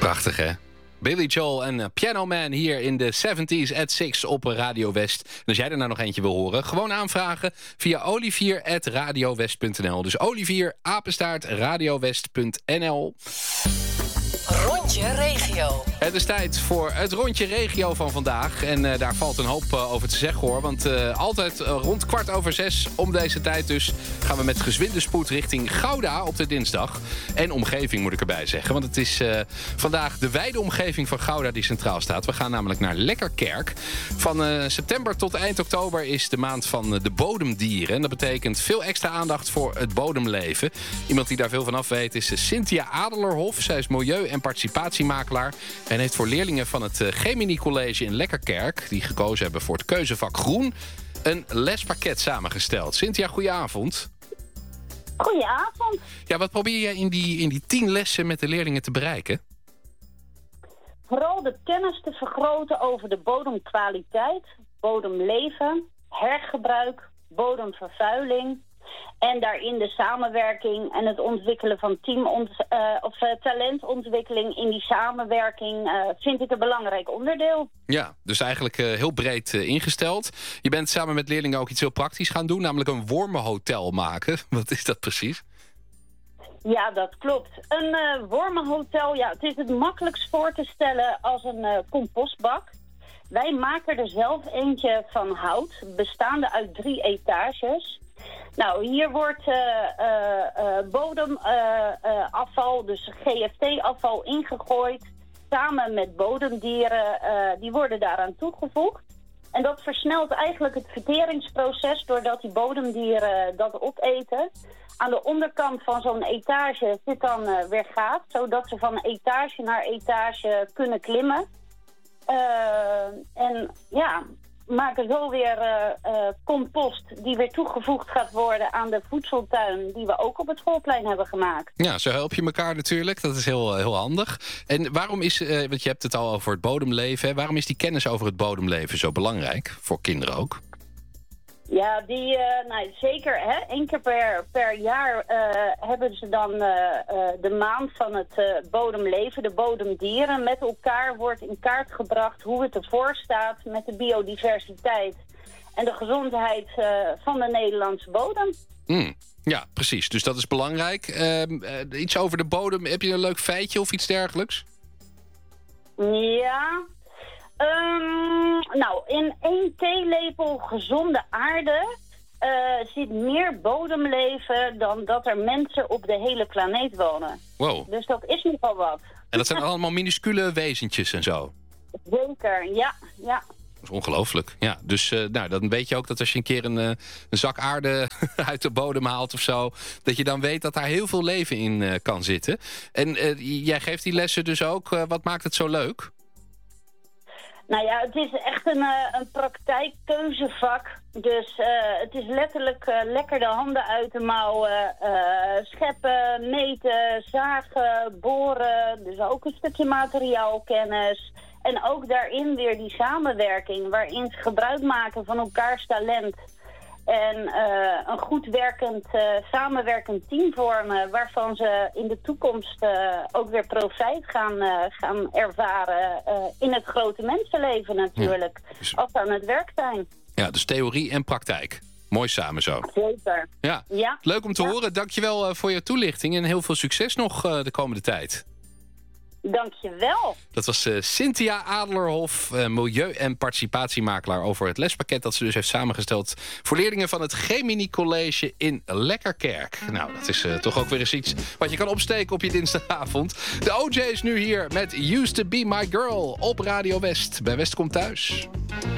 Prachtig, hè? Billy Joel en Piano Man hier in de 70s at 6 op Radio West. En als jij er nou nog eentje wil horen, gewoon aanvragen via olivier@radiowest.nl. Dus Olivier, @radiowest.nl. Rondje Regio. Het is tijd voor het Rondje Regio van vandaag. En daar valt een hoop over te zeggen, hoor. Want altijd rond 5:15 om deze tijd dus gaan we met gezwinde spoed richting Gouda op de dinsdag. En omgeving, moet ik erbij zeggen. Want het is vandaag de wijde omgeving van Gouda die centraal staat. We gaan namelijk naar Lekkerkerk. Van september tot eind oktober is de maand van de bodemdieren. En dat betekent veel extra aandacht voor het bodemleven. Iemand die daar veel van af weet is Cynthia Adlerhof. Zij is milieu- en participatiemakelaar. En heeft voor leerlingen van het Gemini College in Lekkerkerk, die gekozen hebben voor het keuzevak groen, een lespakket samengesteld. Cynthia, goedenavond. Goedenavond. Ja, wat probeer je in die 10 lessen met de leerlingen te bereiken? Vooral de kennis te vergroten over de bodemkwaliteit, bodemleven, hergebruik, bodemvervuiling. En daarin de samenwerking en het ontwikkelen van talentontwikkeling in die samenwerking vind ik een belangrijk onderdeel. Ja, dus eigenlijk heel breed ingesteld. Je bent samen met leerlingen ook iets heel praktisch gaan doen, namelijk een wormenhotel maken. Wat is dat precies? Ja, dat klopt. Een wormenhotel, ja, het is het makkelijkst voor te stellen als een compostbak. Wij maken er zelf eentje van hout, bestaande uit 3 etages. Nou, hier wordt bodemafval, dus GFT-afval ingegooid, samen met bodemdieren, die worden daaraan toegevoegd. En dat versnelt eigenlijk het verteringsproces doordat die bodemdieren dat opeten. Aan de onderkant van zo'n etage zit dan weer gaat, zodat ze van etage naar etage kunnen klimmen. En ja, maken zo weer compost die weer toegevoegd gaat worden aan de voedseltuin die we ook op het schoolplein hebben gemaakt. Ja, zo help je elkaar natuurlijk. Dat is heel handig. En waarom is, want je hebt het al over het bodemleven, hè? Waarom is die kennis over het bodemleven zo belangrijk? Voor kinderen ook? Ja, zeker. Hè? 1 keer per jaar hebben ze dan de maand van het bodemleven, de bodemdieren. Met elkaar wordt in kaart gebracht hoe het ervoor staat met de biodiversiteit en de gezondheid van de Nederlandse bodem. Ja, precies. Dus dat is belangrijk. Iets over de bodem. Heb je een leuk feitje of iets dergelijks? Ja. Nou, in 1 theelepel gezonde aarde zit meer bodemleven dan dat er mensen op de hele planeet wonen. Wow. Dus dat is nogal wat. En dat zijn allemaal minuscule wezentjes en zo? Zeker, ja. Dat is ongelooflijk. Ja, dus dan weet je ook dat als je een keer een zak aarde uit de bodem haalt of zo, dat je dan weet dat daar heel veel leven in kan zitten. En jij geeft die lessen dus ook. Wat maakt het zo leuk? Nou ja, het is echt een praktijkkeuzevak. Dus het is letterlijk lekker de handen uit de mouwen. Scheppen, meten, zagen, boren. Dus ook een stukje materiaalkennis. En ook daarin weer die samenwerking waarin ze gebruik maken van elkaars talent. En een goed werkend, samenwerkend team vormen waarvan ze in de toekomst ook weer profijt gaan ervaren in het grote mensenleven natuurlijk. Ja, dus als ze aan het werk zijn. Ja, dus theorie en praktijk. Mooi samen zo. Zeker. Ja. Leuk om te horen. Dankjewel voor je toelichting en heel veel succes nog de komende tijd. Dankjewel. Dat was Cynthia Adlerhof, milieu- en participatiemakelaar, over het lespakket dat ze dus heeft samengesteld voor leerlingen van het Gemini College in Lekkerkerk. Nou, dat is toch ook weer eens iets wat je kan opsteken op je dinsdagavond. De OJ is nu hier met Used to Be My Girl op Radio West. Bij West komt thuis.